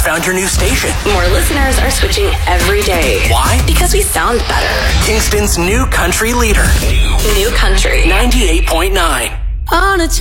found your new station. More listeners are switching every day. Why? Because we sound better. Kingston's new country leader. New country. 98.9. On a